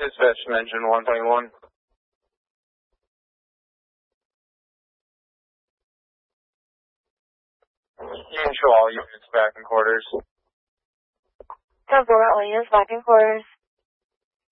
Dispatch mention 121. You can show all units back in quarters. Temple Route 1 units back in quarters.